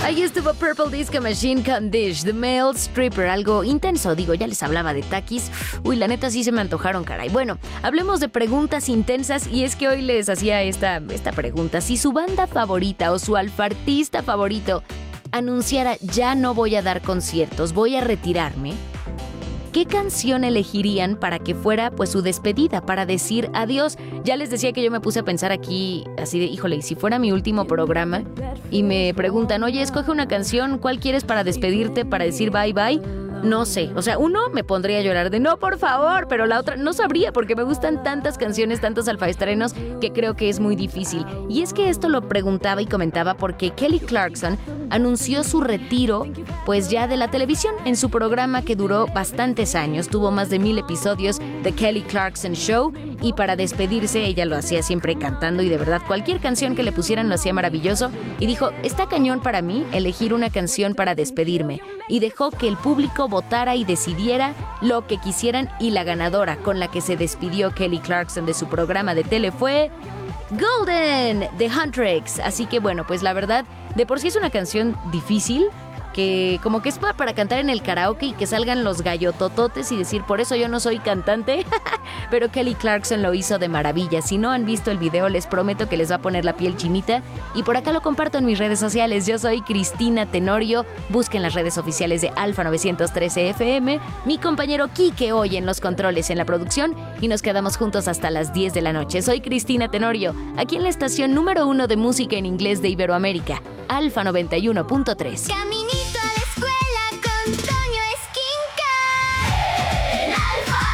Ahí estuvo Purple Disco Machine con Dish, The Male Stripper, algo intenso, digo, ya les hablaba de Takis. Uy, la neta sí se me antojaron, caray. Bueno, hablemos de preguntas intensas y es que hoy les hacía esta pregunta. Si su banda favorita o su alfartista favorito anunciara ya no voy a dar conciertos, voy a retirarme, ¿qué canción elegirían para que fuera pues su despedida, para decir adiós? Ya les decía que yo me puse a pensar aquí así de, híjole, y si fuera mi último programa y me preguntan, oye, escoge una canción, ¿cuál quieres para despedirte, para decir bye bye? No sé, o sea, uno me pondría a llorar de no, por favor, pero la otra no sabría porque me gustan tantas canciones, tantos alfaestrenos que creo que es muy difícil. Y es que esto lo preguntaba y comentaba porque Kelly Clarkson anunció su retiro pues ya de la televisión en su programa que duró bastantes años, tuvo más de 1000 episodios de Kelly Clarkson Show y para despedirse ella lo hacía siempre cantando y de verdad cualquier canción que le pusieran lo hacía maravilloso y dijo, está cañón para mí elegir una canción para despedirme y dejó que el público votara y decidiera lo que quisieran y la ganadora con la que se despidió Kelly Clarkson de su programa de tele fue Golden de Huntrix. Así que bueno, pues la verdad, de por sí es una canción difícil, que como que es para cantar en el karaoke y que salgan los gallotototes y decir, por eso yo no soy cantante. Pero Kelly Clarkson lo hizo de maravilla. Si no han visto el video, les prometo que les va a poner la piel chinita. Y por acá lo comparto en mis redes sociales. Yo soy Cristina Tenorio. Busquen las redes oficiales de Alfa 913 FM. Mi compañero Quique hoy en los controles en la producción. Y nos quedamos juntos hasta las 10 de la noche. Soy Cristina Tenorio, aquí en la estación número 1 de música en inglés de Iberoamérica, Alfa 91.3. Caminito a la escuela con Toño Esquinca. En Alfa.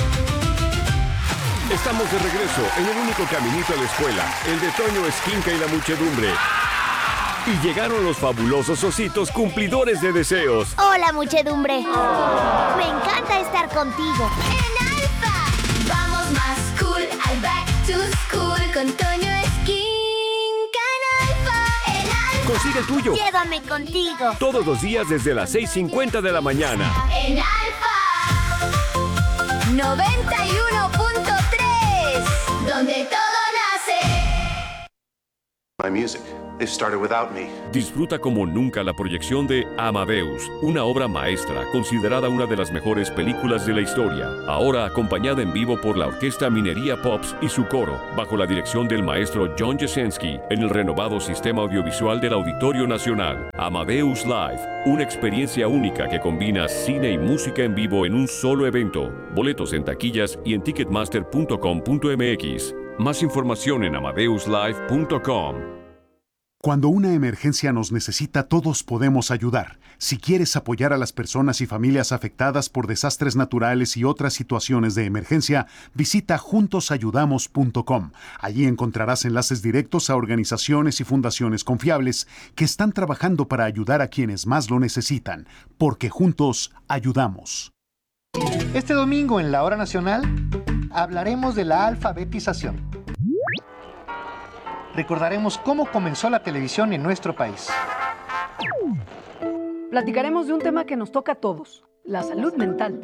Estamos de regreso en el único caminito a la escuela, el de Toño Esquinca y la muchedumbre. Y llegaron los fabulosos ositos cumplidores de deseos. Hola, muchedumbre. Me encanta estar contigo. En Alfa. Vamos más cool al back to school con Toño Esquinca. En Alfa. En Alfa. Consigue el tuyo. Llévame contigo. Todos los días desde las 6:50 de la mañana. En Alfa 91.3, donde todo nace. My music. It started without me. Disfruta como nunca la proyección de Amadeus, una obra maestra considerada una de las mejores películas de la historia. Ahora acompañada en vivo por la Orquesta Minería Pops y su coro, bajo la dirección del maestro John Jasenski, en el renovado sistema audiovisual del Auditorio Nacional. Amadeus Live, una experiencia única que combina cine y música en vivo en un solo evento. Boletos en taquillas y en ticketmaster.com.mx. Más información en amadeuslive.com. Cuando una emergencia nos necesita, todos podemos ayudar. Si quieres apoyar a las personas y familias afectadas por desastres naturales y otras situaciones de emergencia, visita juntosayudamos.com. Allí encontrarás enlaces directos a organizaciones y fundaciones confiables que están trabajando para ayudar a quienes más lo necesitan, porque juntos ayudamos. Este domingo en la Hora Nacional hablaremos de la alfabetización. Recordaremos cómo comenzó la televisión en nuestro país. Platicaremos de un tema que nos toca a todos, la salud mental.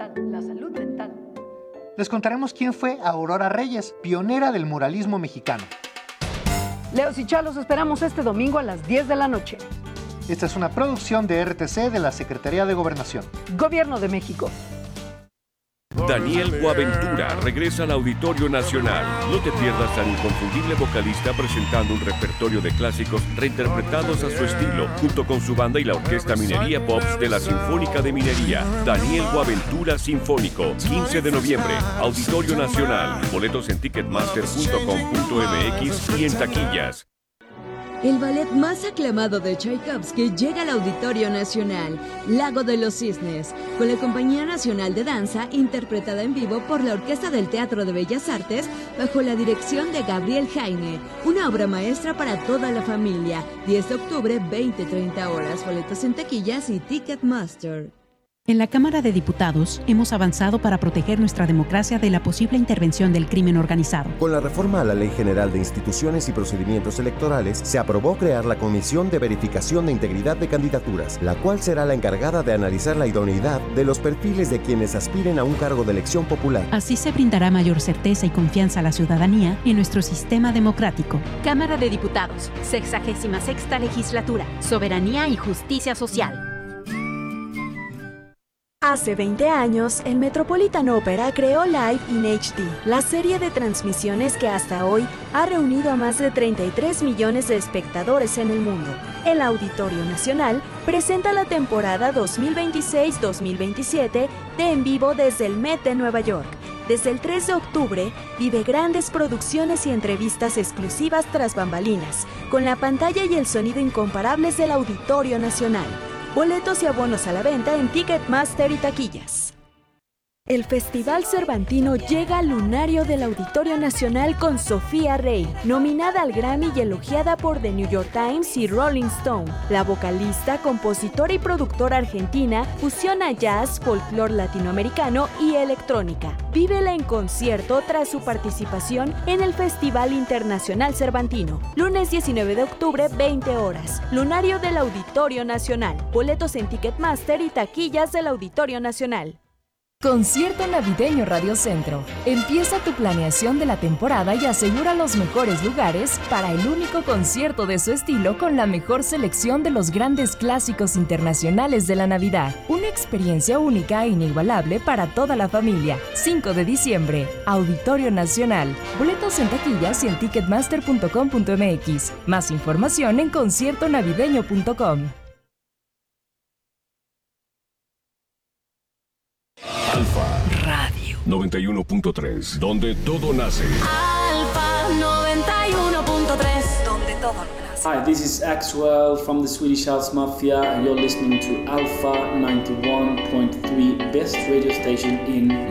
Les contaremos quién fue Aurora Reyes, pionera del muralismo mexicano. Leos y Chalos esperamos este domingo a las 10 de la noche. Esta es una producción de RTC de la Secretaría de Gobernación. Gobierno de México. Daniel Boaventura regresa al Auditorio Nacional. No te pierdas al inconfundible vocalista presentando un repertorio de clásicos reinterpretados a su estilo, junto con su banda y la Orquesta Minería Pops de la Sinfónica de Minería. Daniel Boaventura Sinfónico, 15 de noviembre, Auditorio Nacional. Boletos en ticketmaster.com.mx y en taquillas. El ballet más aclamado de Tchaikovsky llega al Auditorio Nacional, Lago de los Cisnes, con la Compañía Nacional de Danza, interpretada en vivo por la Orquesta del Teatro de Bellas Artes, bajo la dirección de Gabriel Jaime. Una obra maestra para toda la familia. 10 de octubre, 20-30 horas. Boletos en taquillas y Ticketmaster. En la Cámara de Diputados hemos avanzado para proteger nuestra democracia de la posible intervención del crimen organizado. Con la reforma a la Ley General de Instituciones y Procedimientos Electorales, se aprobó crear la Comisión de Verificación de Integridad de Candidaturas, la cual será la encargada de analizar la idoneidad de los perfiles de quienes aspiren a un cargo de elección popular. Así se brindará mayor certeza y confianza a la ciudadanía en nuestro sistema democrático. Cámara de Diputados, 66ª Legislatura, Soberanía y Justicia Social. Hace 20 años, el Metropolitan Opera creó Live in HD, la serie de transmisiones que hasta hoy ha reunido a más de 33 millones de espectadores en el mundo. El Auditorio Nacional presenta la temporada 2026-2027 de En Vivo desde el Met de Nueva York. Desde el 3 de octubre, vive grandes producciones y entrevistas exclusivas tras bambalinas, con la pantalla y el sonido incomparables del Auditorio Nacional. Boletos y abonos a la venta en Ticketmaster y taquillas. El Festival Cervantino llega al lunario del Auditorio Nacional con Sofía Rey, nominada al Grammy y elogiada por The New York Times y Rolling Stone. La vocalista, compositora y productora argentina fusiona jazz, folclore latinoamericano y electrónica. Vívela en concierto tras su participación en el Festival Internacional Cervantino. Lunes 19 de octubre, 20 horas. Lunario del Auditorio Nacional. Boletos en Ticketmaster y taquillas del Auditorio Nacional. Concierto Navideño Radio Centro. Empieza tu planeación de la temporada y asegura los mejores lugares para el único concierto de su estilo con la mejor selección de los grandes clásicos internacionales de la Navidad. Una experiencia única e inigualable para toda la familia. 5 de diciembre, Auditorio Nacional. Boletos en taquillas y en ticketmaster.com.mx. Más información en conciertonavideño.com. Alfa Radio 91.3, donde todo nace. Alfa 91.3, donde todo nace. Hi, this is Axwell from the Swedish House Mafia, and you're listening to Alpha 91.3, best radio station in